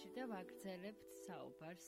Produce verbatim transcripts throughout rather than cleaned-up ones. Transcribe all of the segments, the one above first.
ეთერში და ვაგრძელებთ საუბარს.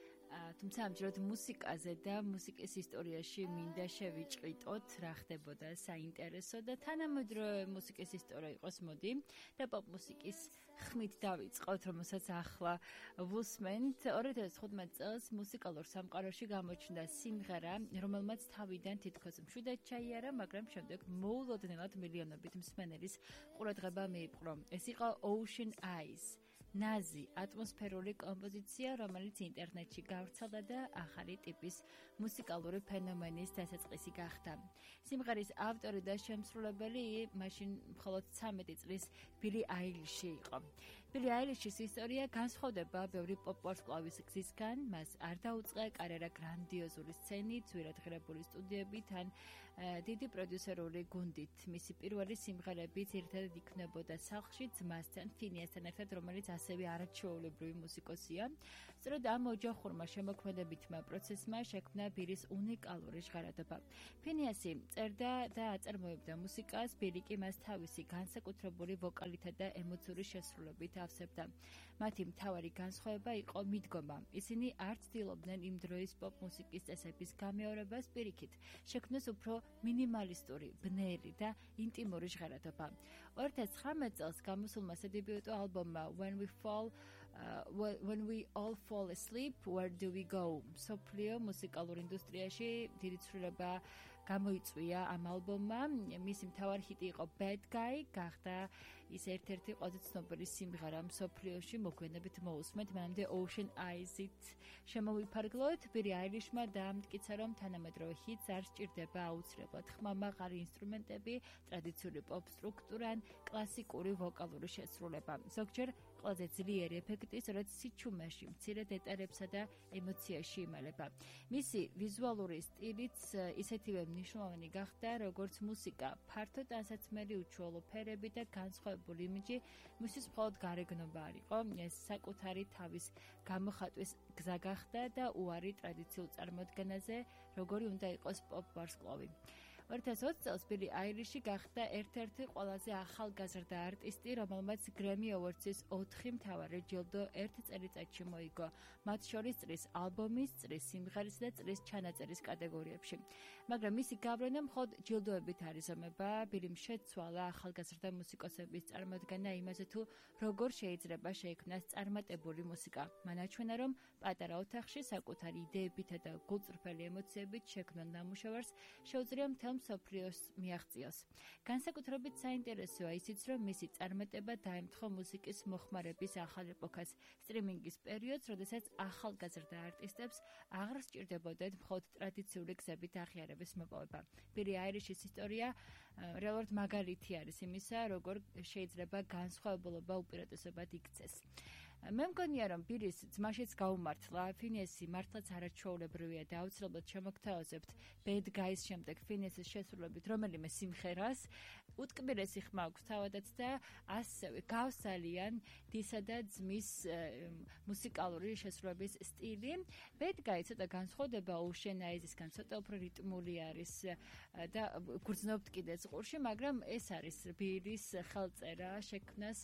თუმცა ამჯერად მუსიკაზე და მუსიკის ისტორიაში მინდა შევიჭრიტოთ რა ხდებოდა საინტერესო და თანამედროვე მუსიკის ისტორია იყოს მოდი და პოპ მუსიკის ხმით დავიწყოთ, რომელსაც ახლა ვუსმენთ. ორი ათას თხუთმეტ წელს მუსიკალურ სამყაროში გამოჩნდა სიმღერა, რომელმაც თავიდან თითქოს მშვიდად ჩაიარა, მაგრამ შემდეგ მოულოდნელად მილიონობით მსმენელის ყურადღება მიიპყრო. ეს იყო Ocean Eyes, ნაზი ატმოსფერული კომპოზიცია, რომელიც ინტერნეტში გავრცელდა და ახალი ტიპის მუსიკალური ფენომენის დასაწყისი გახდა. სიმღერის ავტორი და შემსრულებელი მაშინ მხოლოდ ცამეტი წლის ბილი აილიში იყო. ბილი აილიშის ისტორია განსხვავდება ბევრი პოპ ვარსკვლავის გზისგან, მას არ დაუწყე კარიერა გრანდიოზული სცენით, ძვირადღირებული სტუდიებით ან დიდი პროდიუსერული გუნდით. მისი პირველი სიმღერები ძირითადად იქმნებოდა სახლში ძმასთან, ფინიასთან ერთად, რომელიც ასევე არაჩვეულებრივი მუსიკოსია. სწორედ ამ ოჯახურმა შემოქმედებითმა პროცესმა შექმნა ბილის უნიკალური ჟღერადობა. ფინიასი წერდა და აწარმოებდა მუსიკას, ბილი კი მას თავისი განსაკუთრებული ვოკალითა და ემოციური შესრულებით ავსებდა. მათი მთავარი განსხვავება იყო მიდგომა. ისინი არ ცდილობდნენ იმ დროის პოპ მუსიკის წესების გამეორებას, პირიქით, შექმნეს უფრო მინიმალისტური, ბნელი და ინტიმური ჟღერადობა. ორი ათას ცხრამეტ წელს გამოსულმა სადებიუტო ალბომმა When We Fall, uh, When We All Fall Asleep, Where Do We Go? მსოფლიო მუსიკალურ ინდუსტრიაში დიდი ცვლილება გამოიწვია ამ ალბომმა. მისი მთავარი ჰიტი იყო Bad Guy, გახდა ის ერთ-ერთი ყველაზე ცნობილი სიმღერა მსოფლიოში, მოგვიანებით მოусმენთ, მანამდე Ocean Eyes-ით შემოვიფარგლოთ. ბილი აილიშმა დაამტკიცა, რომ თანამედროვე ჰიტს არ სჭირდება აუცილებლად ხმამაღალი ინსტრუმენტები, ტრადიციული პოპ სტრუქტურა ან კლასიკური ვოკალური შესრულება. ზოგჯერ ყველაზე ძლიერი ეფექტი სწორედ სიჩუმეში, მცირე დეტალებსა და ემოციაში იმალება. მისი ვიზუალური სტილიც ისეთივე მნიშვნელოვანი გახდა, როგორც მუსიკა, ფართო ტანსაცმელი, უჩვეულო ფერები და განსხვავებული იმიჯი მისთვის მხოლოდ გარეგნობა არ იყო, ეს საკუთარი თავის გამოხატვის გზა გახდა და უარი ტრადიციულ წარმოდგენაზე, როგორი უნდა იყოს პოპ ვარსკვლავი. ორი ათას ოცი წელს ბილი აილიში გახდა ერთ-ერთი ყველაზე ახალგაზრდა არტისტი, რომელმაც Grammy Awards-ის ოთხი მთავარი ჯილდო ერთ წელიწადში მოიგო, მათ შორის წლის ალბომის, წლის სიმღერის და წლის ჩანაწერის კატეგორიებში. მაგრამ მისი გავლენა მხოლოდ ჯილდოებით არ იზომება, ბილიმ შეცვალა ახალგაზრდა მუსიკოსების წარმოდგენა იმაზე თუ როგორ შეიძლება შეიქმნას წარმატებული მუსიკა. მან აჩვენა, რომ პატარა ოთახში საკუთარი იდეებითა და გულწრფელი ემოციებით შექმნილ ნამუშევარს შეუძლია მთელ მსოფლიოს მიაღწიოს. განსაკუთრებით საინტერესოა ისიც, რომ მისი წარმატება დაემთხვა მუსიკის მოხმარების ახალ ეპოქას, სტრიმინგის პერიოდს, როდესაც ახალგაზრდა არტისტებს აღარ სჭირდებოდათ მხოლოდ ტრადიციული გზებით აღიარების მოპოვება. ბილი აილიშის ისტორია რეალურად მაგალითი არის იმისა, როგორ შეიძლება განსხვავებულობა უპირატესობად იქცეს. მე მგონია, რომ ბილის ძმაშიც გაუმართლა, ფინიასი მართლაც არაჩვეულებრივია და აუცილებლად შემოგთავაზებთ Bad Guys შემდეგ ფინიასის შესრულებით რომელიმე სიმღერას. უტკბილესი ხმა აქვს თავადაც და ასევე გავსალიან დისა და ძმის მუსიკალური შესრულების სტილი. Bad Guy ცოტა განსხვავდება Ocean Eyes-ისგან, ცოტა უფრო რიტმული არის და გრძნობთ კიდეც ყურში, მაგრამ ეს არის ბილის ხელწერა შექმნას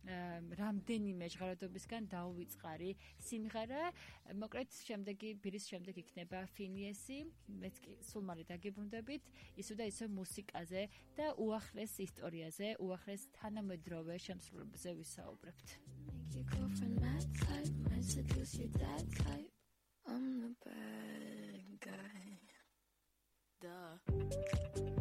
რამდენიმე ჟღერადობისგან დაუვიწყარი სიმღერა. მოკლედ შემდეგი ბილის შემდეგ იქნება ფინიესი, მეც კი სულ მალე დაგიბრუნდებით ისო და ისო მუსიკაზე და უახლეს ისტორიაზე, უახლეს თანამედროვე შემსრულებაზე ვისაუბრებთ. I'm the bad guy. Duh.